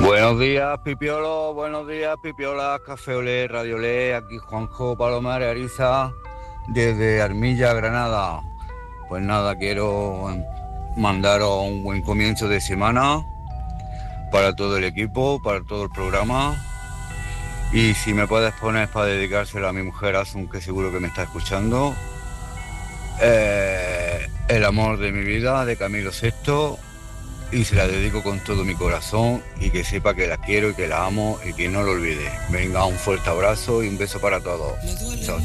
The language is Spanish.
Buenos días, Pipiola, Café Olé, Radio Olé, aquí Juanjo Palomares Ariza, desde Armilla, Granada. Pues nada, quiero mandaros un buen comienzo de semana para todo el equipo, para todo el programa. Y si me puedes poner para dedicárselo a mi mujer Asun, que seguro que me está escuchando, El amor de mi vida, de Camilo Sesto, y se la dedico con todo mi corazón y que sepa que la quiero y que la amo y que no lo olvide. Venga, un fuerte abrazo y un beso para todos. Chao, chao.